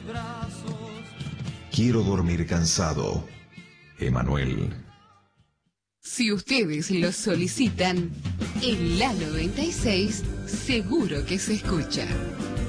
Quiero dormir cansado. Emanuel. Si ustedes lo solicitan, en la 96 seguro que se escucha.